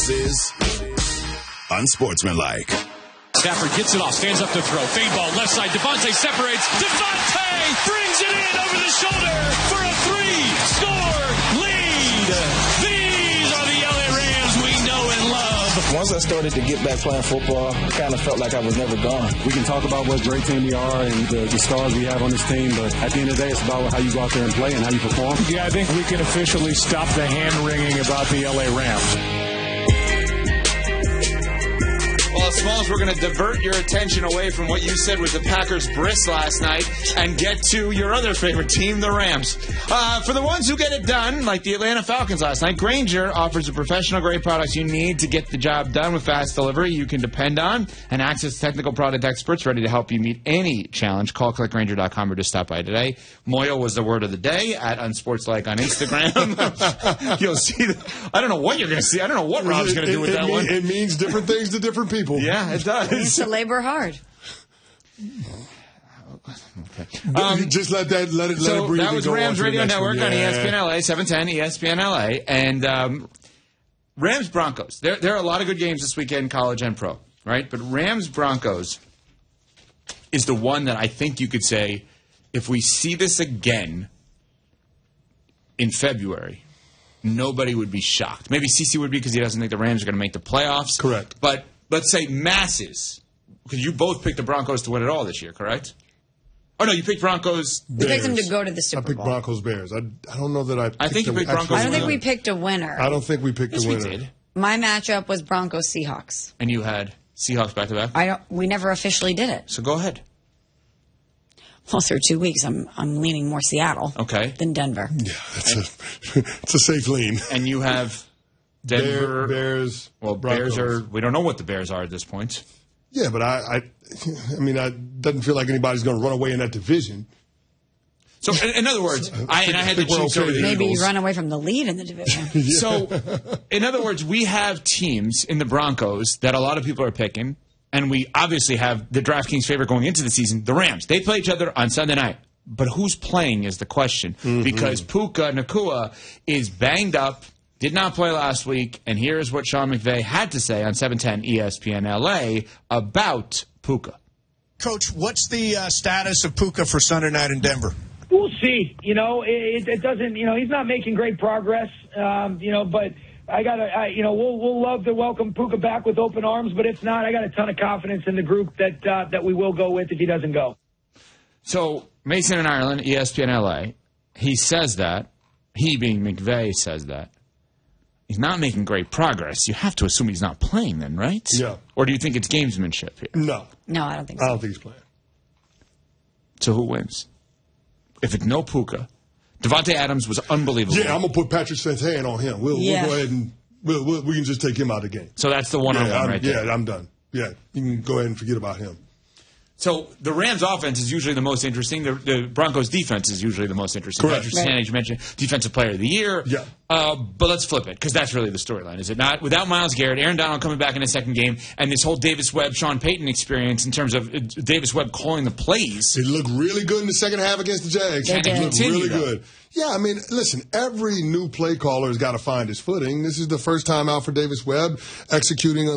This is Unsportsmanlike. Stafford gets it off, stands up to throw. Fade ball, left side. Devontae separates. Devontae brings it in over the shoulder for a 3-score lead. These are the LA Rams we know and love. Once I started to get back playing football, I kind of felt like I was never gone. We can talk about what a great team we are and the stars we have on this team, but at the end of the day, it's about how you go out there and play and how you perform. Yeah, I think we can officially stop the hand-wringing about the LA Rams. Well, Smalls, we're going to divert your attention away from what you said with the Packers' bris last night and get to your other favorite team, the Rams. For the ones who get it done, like the Atlanta Falcons last night, Grainger offers the professional-grade products you need to get the job done with fast delivery you can depend on and access technical product experts ready to help you meet any challenge. Call clickgrainger.com or just stop by today. Moyo was the word of the day at Unsportslike on Instagram. You'll see. I don't know what you're going to see. I don't know what Rob's going to do with that one. It means different things to different people. Yeah, it does. You need to labor hard. Okay. Just let it breathe. That was Rams Radio Network on ESPN LA, 710 ESPN LA. And Rams Broncos. There are a lot of good games this weekend, college and pro, right? But Rams Broncos is the one that I think you could say, if we see this again in February, nobody would be shocked. Maybe CeCe would be because he doesn't think the Rams are going to make the playoffs. Correct. But let's say masses, because you both picked the Broncos to win it all this year, correct? Oh, no, you picked Broncos. You picked them to go to the Super Bowl. I picked Broncos Bears. I don't know that I think you picked Broncos. I don't think we picked a winner. I don't think we picked a winner. We did. My matchup was Broncos Seahawks. And you had Seahawks back-to-back? We never officially did it. So go ahead. Well, through 2 weeks, I'm leaning more Seattle than Denver. Yeah, it's a safe lean. And you have Denver. Bears. Well, Broncos. Bears are. We don't know what the Bears are at this point. Yeah, but I mean, I doesn't feel like anybody's going to run away in that division. So, in other words, I had the Chiefs over the Eagles. Maybe you run away from the lead in the division. Yeah. So, in other words, we have teams in the Broncos that a lot of people are picking, and we obviously have the DraftKings favorite going into the season, the Rams. They play each other on Sunday night. But who's playing is the question. Mm-hmm. Because Puka Nacua is banged up, did not play last week, and here's what Sean McVay had to say on 710 ESPN LA about Puka. Coach, what's the status of Puka for Sunday night in Denver? We'll see. It doesn't. He's not making great progress. But we'll love to welcome Puka back with open arms. But if not, I got a ton of confidence in the group that we will go with if he doesn't go. So Mason in Ireland, ESPN LA, he says that. He being McVay says that. He's not making great progress. You have to assume he's not playing then, right? Yeah. Or do you think it's gamesmanship here? No. No, I don't think so. I don't think he's playing. So who wins? If it's no Puka, Devontae Adams was unbelievable. Yeah, I'm going to put Patrick Surtain on him. We'll go ahead and we can just take him out of the game. So that's the one-on-one right there. Yeah, I'm done. Yeah, you can go ahead and forget about him. So the Rams' offense is usually the most interesting. The Broncos' defense is usually the most interesting. Correct. Patrick Surtain, as you mentioned, Defensive Player of the Year. Yeah. But let's flip it, because that's really the storyline, is it not? Without Myles Garrett, Aaron Donald coming back in the second game, and this whole Davis Webb, Sean Payton experience in terms of Davis Webb calling the plays. It looked really good in the second half against the Jags. It looked really good. Yeah, I mean, listen, every new play caller has got to find his footing. This is the first time out for Davis Webb executing